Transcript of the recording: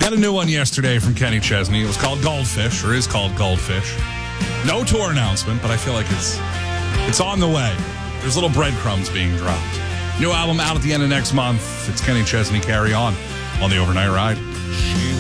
Got a new one yesterday from Kenny Chesney. It was called Goldfish, or is called Goldfish. No tour announcement, but I feel like it's on the way. There's little breadcrumbs being dropped. New album out at the end of next month. It's Kenny Chesney, Carry On the Overnight Ride.